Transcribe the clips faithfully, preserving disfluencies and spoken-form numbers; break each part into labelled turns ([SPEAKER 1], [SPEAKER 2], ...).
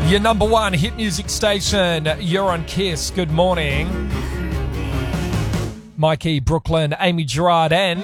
[SPEAKER 1] Your number one hit music station, you're on Kiss. Good morning. Mikey, Brooklyn, Amy Gerard and...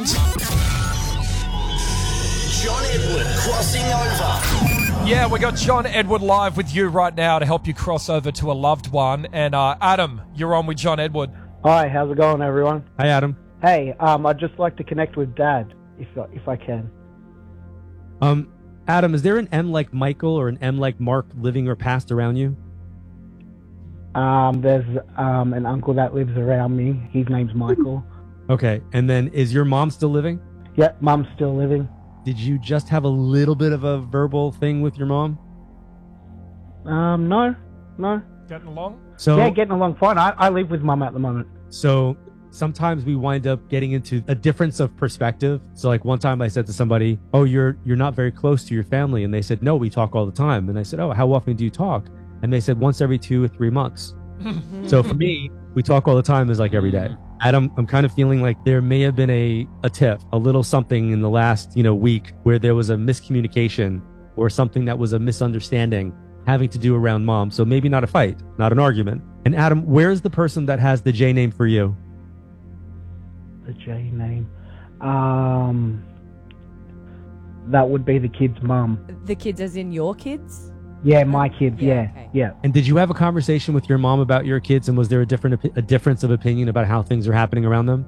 [SPEAKER 2] John Edward crossing over.
[SPEAKER 1] Yeah, we got John Edward live with you right now to help you cross over to a loved one. And uh, Adam, you're on with John Edward.
[SPEAKER 3] Hi, how's it going, everyone?
[SPEAKER 4] Hi, Adam.
[SPEAKER 3] Hey, um, I'd just like to connect with Dad, if if I can.
[SPEAKER 4] Um, Adam, is there an M like Michael or an M like Mark living or passed around you?
[SPEAKER 3] Um, there's um an uncle that lives around me. His name's Michael.
[SPEAKER 4] Okay, and then is your mom still living?
[SPEAKER 3] Yeah, Mum's still living.
[SPEAKER 4] Did you just have a little bit of a verbal thing with your mom?
[SPEAKER 3] Um, no, no.
[SPEAKER 1] Getting along?
[SPEAKER 4] So
[SPEAKER 3] Yeah, getting along fine. I, I live with Mum at the moment.
[SPEAKER 4] So sometimes we wind up getting into a difference of perspective. So like one time I said to somebody, oh, you're you're not very close to your family. And they said, no, we talk all the time. And I said, oh, how often do you talk? And they said once every two or three months. So for me, we talk all the time is like every day. Adam, I'm kind of feeling like there may have been a, a tiff, a little something in the last, you know, week where there was a miscommunication or something that was a misunderstanding having to do around mom. So maybe not a fight, not an argument. And Adam, where's the person that has the J name for you?
[SPEAKER 3] The J name. Um, that would be the kid's mum.
[SPEAKER 5] The kids as in your kids?
[SPEAKER 3] Yeah, my kids.
[SPEAKER 5] Yeah,
[SPEAKER 3] Yeah,
[SPEAKER 5] okay.
[SPEAKER 3] yeah.
[SPEAKER 4] And did you have a conversation with your mom about your kids? And was there a different opi- a difference of opinion about how things are happening around them?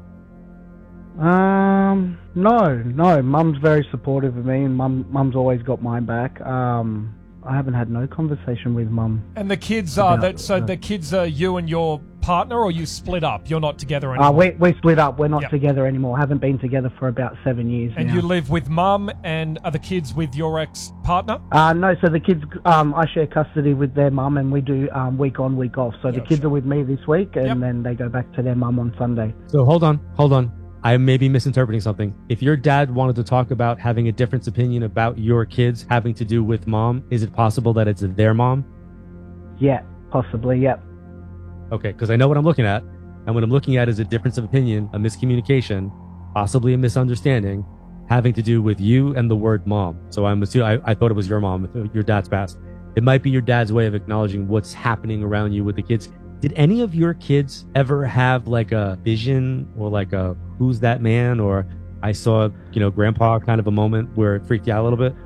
[SPEAKER 3] Um, no, no. Mum's very supportive of me, and Mum, Mum's always got my back. Um, I haven't had no conversation with Mum.
[SPEAKER 1] And the kids are...
[SPEAKER 3] About-
[SPEAKER 1] that. So the kids are you and your partner, or you split up? You're not together anymore?
[SPEAKER 3] Uh, we we split up. We're not
[SPEAKER 1] Yep.
[SPEAKER 3] together anymore. Haven't been together for about seven years
[SPEAKER 1] And
[SPEAKER 3] now.
[SPEAKER 1] you live with mum, and are the kids with your ex-partner?
[SPEAKER 3] Uh, no, so the kids, um, I share custody with their mum, and we do um, week on, week off. So
[SPEAKER 1] Yeah,
[SPEAKER 3] the kids
[SPEAKER 1] sure.
[SPEAKER 3] are with me this week, and
[SPEAKER 1] Yep.
[SPEAKER 3] then they go back to their mum on Sunday.
[SPEAKER 4] So hold on, hold on. I may be misinterpreting something. If your dad wanted to talk about having a different opinion about your kids having to do with mom, is it possible that it's their mom?
[SPEAKER 3] Yeah, possibly, yep.
[SPEAKER 4] Okay, because I know what I'm looking at. And what I'm looking at is a difference of opinion, a miscommunication, possibly a misunderstanding, having to do with you and the word mom. So I'm assuming, I, I thought it was your mom, your dad's passed. It might be your dad's way of acknowledging what's happening around you with the kids. Did any of your kids ever have like a vision or like a who's that man, or I saw, you know, grandpa kind of a moment where it freaked you out a little bit?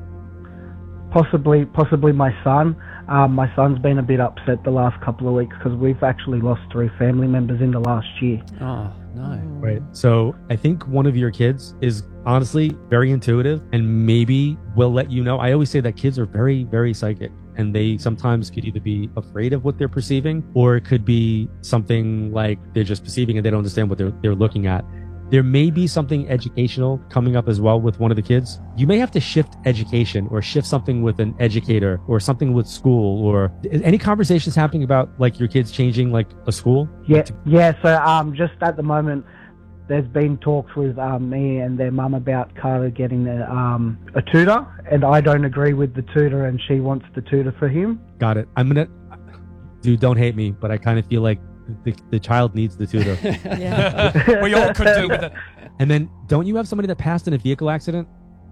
[SPEAKER 3] Possibly, possibly my son. Um, my son's been a bit upset the last couple of weeks because we've actually lost three family members in the last year.
[SPEAKER 6] Oh, no.
[SPEAKER 4] Right. So I think one of your kids is honestly very intuitive and maybe will let you know. I always say that kids are very, very psychic, and they sometimes could either be afraid of what they're perceiving, or it could be something like they're just perceiving and they don't understand what they're, they're looking at. There may be something educational coming up as well with one of the kids. You may have to shift education or shift something with an educator or something with school, or any conversations happening about like your kids changing like a school?
[SPEAKER 3] Yeah, yeah. So um, just at the moment, there's been talks with um, me and their mum about Carter getting a, um, a tutor, and I don't agree with the tutor, and she wants the tutor for him.
[SPEAKER 4] Got it. I'm gonna, dude, don't hate me, but I kind of feel like the, the child needs the tutor.
[SPEAKER 5] Yeah.
[SPEAKER 1] We all could do with it.
[SPEAKER 4] And then, don't you have somebody that passed in a vehicle accident?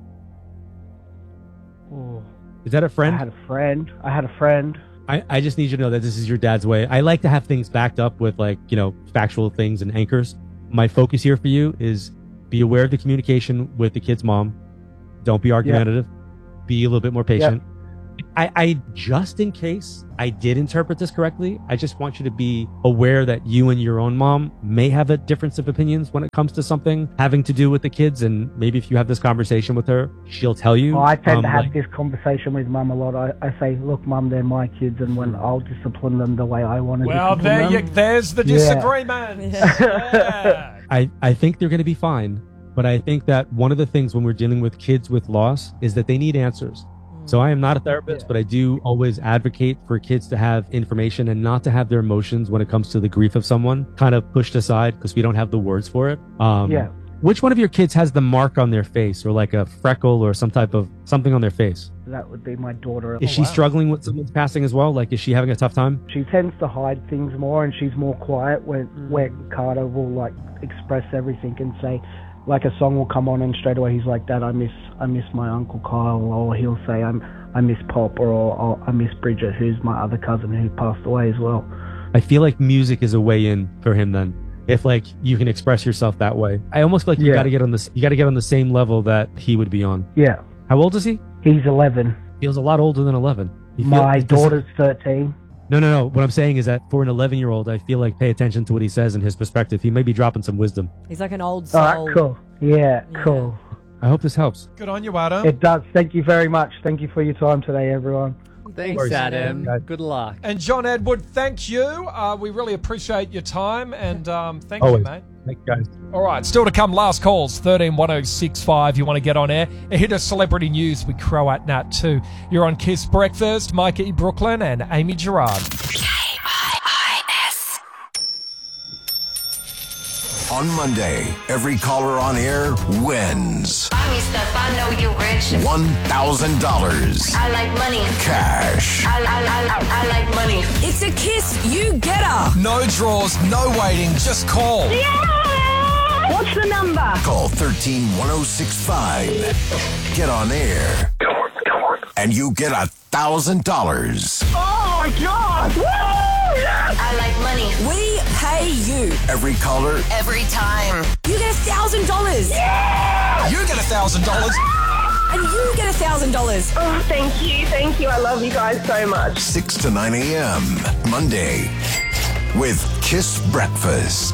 [SPEAKER 3] Oh,
[SPEAKER 4] Is that a
[SPEAKER 3] I
[SPEAKER 4] friend?
[SPEAKER 3] had a friend. I had a friend.
[SPEAKER 4] I, I just need you to know that this is your dad's way. I like to have things backed up with like, you know, factual things and anchors. My focus here for you is be aware of the communication with the kid's mom. Don't be argumentative. Be a little bit more patient. I, I, just in case I did interpret this correctly, I just want you to be aware that you and your own mom may have a difference of opinions when it comes to something having to do with the kids. And maybe if you have this conversation with her, she'll tell you.
[SPEAKER 3] Well, I tend
[SPEAKER 4] um,
[SPEAKER 3] to have
[SPEAKER 4] like-
[SPEAKER 3] this conversation with mum a lot. I, I say, look, mum, they're my kids, and when I'll discipline them the way I want to
[SPEAKER 1] Well,
[SPEAKER 3] discipline
[SPEAKER 1] there
[SPEAKER 3] them.
[SPEAKER 1] you, there's the
[SPEAKER 3] Yeah.
[SPEAKER 1] disagreement. Yeah.
[SPEAKER 4] I, I think they're going to be fine. But I think that one of the things when we're dealing with kids with loss is that they need answers. So I am not a therapist,
[SPEAKER 3] Yeah.
[SPEAKER 4] but I do always advocate for kids to have information and not to have their emotions when it comes to the grief of someone kind of pushed aside because we don't have the words for it. Um,
[SPEAKER 3] Yeah.
[SPEAKER 4] Which one of your kids has the mark on their face or like a freckle or some type of something on their face?
[SPEAKER 3] That would be my daughter.
[SPEAKER 4] Is she
[SPEAKER 1] wow.
[SPEAKER 4] struggling with someone's passing as well? Like, is she having a tough time?
[SPEAKER 3] She tends to hide things more, and she's more quiet when where Carter will like express everything and say, like a song will come on and straight away he's like, Dad, I miss I miss my Uncle Kyle, or he'll say, I'm I miss Pop, or, or I miss Bridget, who's my other cousin who passed away as well.
[SPEAKER 4] I feel like music is a way in for him then. If like you can express yourself that way. I almost feel like you
[SPEAKER 3] Yeah.
[SPEAKER 4] got to get on this you got to get on the same level that he would be on.
[SPEAKER 3] Yeah,
[SPEAKER 4] How old is he?
[SPEAKER 3] he's eleven.
[SPEAKER 4] Feels a lot older than eleven. You feel-
[SPEAKER 3] My
[SPEAKER 4] does- does-
[SPEAKER 3] daughter's thirteen.
[SPEAKER 4] No, no, no. What I'm saying is that for an eleven-year-old, I feel like pay attention to what he says and his perspective. He may be dropping some wisdom.
[SPEAKER 5] He's like an old
[SPEAKER 3] All
[SPEAKER 5] soul.
[SPEAKER 3] right, cool. Yeah,
[SPEAKER 5] Yeah.
[SPEAKER 3] cool.
[SPEAKER 4] I hope this helps.
[SPEAKER 1] Good on you, Adam.
[SPEAKER 3] It does. Thank you very much. Thank you for your time today, everyone.
[SPEAKER 6] Thanks, Adam. Good luck.
[SPEAKER 1] And John Edward, thank you. Uh, we really appreciate your time, and um, thank
[SPEAKER 4] Always.
[SPEAKER 1] you, mate.
[SPEAKER 4] Thanks, guys.
[SPEAKER 1] All right, still to come, last calls, thirteen one oh six five. You want to get on air? A hit of celebrity news with Crow at Nat too. You're on Kiss Breakfast, Mike E. Brooklyn and Amy Gerard.
[SPEAKER 2] On Monday, every caller on air wins
[SPEAKER 7] I'm stuff, I know you rich.
[SPEAKER 2] one thousand dollars
[SPEAKER 7] I like money.
[SPEAKER 2] cash.
[SPEAKER 7] I, I, I, I like money.
[SPEAKER 8] It's a Kiss You Getter.
[SPEAKER 1] No draws, no waiting, just call.
[SPEAKER 7] What's the number?
[SPEAKER 2] Call one three one oh six five. Get on air. Come on, come on. And you get a thousand dollars.
[SPEAKER 7] Oh my God! Woo! Yes! I like money.
[SPEAKER 8] We pay you.
[SPEAKER 2] Every caller,
[SPEAKER 7] Every time.
[SPEAKER 8] You get a thousand dollars.
[SPEAKER 1] You get a thousand dollars.
[SPEAKER 8] And you get a thousand dollars.
[SPEAKER 9] Oh, thank you, thank you. I love you guys so much.
[SPEAKER 2] six to nine a.m. Monday with Kiss Breakfast.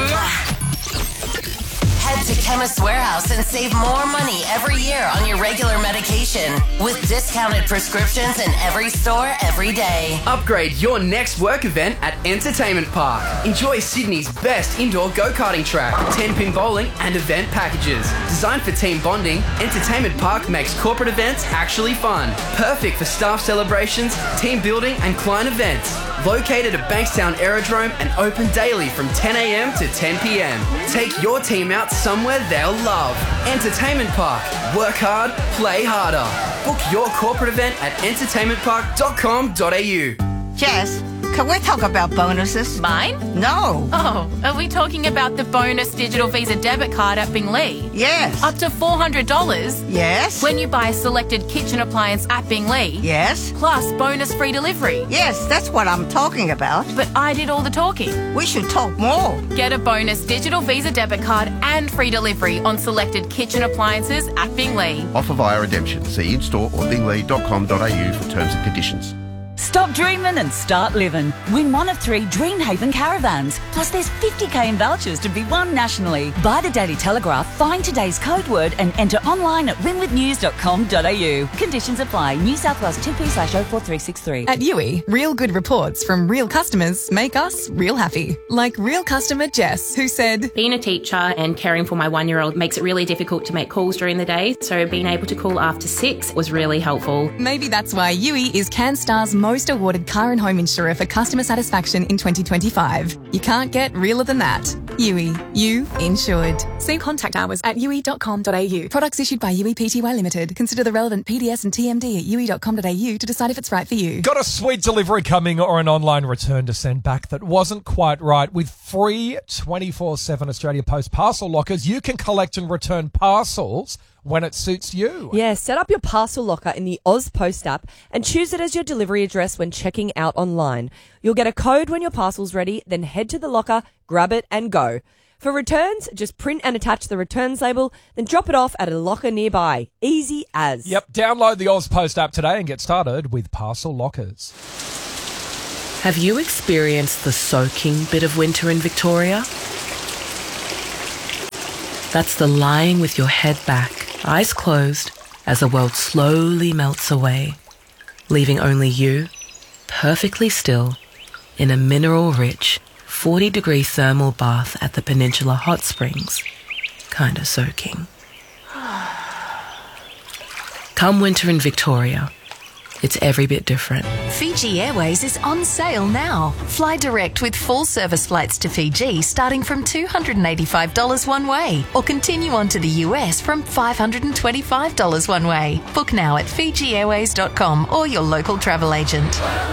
[SPEAKER 7] Head to Chemist Warehouse and save more money every year on your regular medication with discounted prescriptions in every store every day.
[SPEAKER 10] Upgrade your next work event at Entertainment Park. Enjoy Sydney's best indoor go-karting track, ten-pin bowling and event packages. Designed for team bonding, Entertainment Park makes corporate events actually fun. Perfect for staff celebrations, team building and client events. Located at Bankstown Aerodrome and open daily from ten a.m. to ten p.m. Take your team out somewhere they'll love. Entertainment Park. Work hard, play harder. Book your corporate event at entertainment park dot com dot a u.
[SPEAKER 11] Jess, can we talk about bonuses?
[SPEAKER 12] Mine?
[SPEAKER 11] No.
[SPEAKER 12] Oh, are we talking about the bonus digital Visa debit card at Binglee?
[SPEAKER 11] Yes.
[SPEAKER 12] Up to four hundred dollars?
[SPEAKER 11] Yes.
[SPEAKER 12] When you buy a selected kitchen appliance at Binglee?
[SPEAKER 11] Yes.
[SPEAKER 12] Plus bonus free delivery?
[SPEAKER 11] Yes, that's what I'm talking about.
[SPEAKER 12] But I did all the talking.
[SPEAKER 11] We should talk more.
[SPEAKER 12] Get a bonus digital Visa debit card and free delivery on selected kitchen appliances at Binglee.
[SPEAKER 13] Offer via redemption. See in-store or binglee dot com dot a u for terms and conditions.
[SPEAKER 8] Stop dreaming and start living. Win one of three Dreamhaven caravans. Plus there's fifty k in vouchers to be won nationally. Buy the Daily Telegraph, find today's code word and enter online at win with news dot com dot a u. Conditions apply. New South Wales two P slash oh four three six three.
[SPEAKER 14] At U I, real good reports from real customers make us real happy. Like real customer Jess, who said,
[SPEAKER 15] being a teacher and caring for my one-year-old makes it really difficult to make calls during the day, so being able to call after six was really helpful.
[SPEAKER 14] Maybe that's why U I is CanStar's most awarded car and home insurer for customer satisfaction in twenty twenty-five. You can't get realer than that. U I, you insured. See contact hours at u i dot com dot a u. Products issued by U I Pty Limited. Consider the relevant P D S and T M D at u i dot com dot a u to decide if it's right for you.
[SPEAKER 1] Got a sweet delivery coming or an online return to send back that wasn't quite right? With free twenty-four seven Australia Post parcel lockers, you can collect and return parcels when it suits you.
[SPEAKER 5] Yeah, set up your parcel locker in the Oz Post app and choose it as your delivery address when checking out online. You'll get a code when your parcel's ready, then head to the locker, grab it and go. For returns, just print and attach the returns label, then drop it off at a locker nearby. Easy as.
[SPEAKER 1] Yep, download the Oz Post app today and get started with parcel lockers.
[SPEAKER 16] Have you experienced the soaking bit of winter in Victoria? That's the lying with your head back, eyes closed, as the world slowly melts away, leaving only you, perfectly still, in a mineral-rich, forty-degree thermal bath at the Peninsula Hot Springs, kinda soaking. Come winter in Victoria, it's every bit different.
[SPEAKER 17] Fiji Airways is on sale now. Fly direct with full service flights to Fiji starting from two hundred eighty-five dollars one way, or continue on to the U S from five hundred twenty-five dollars one way. Book now at fiji airways dot com or your local travel agent.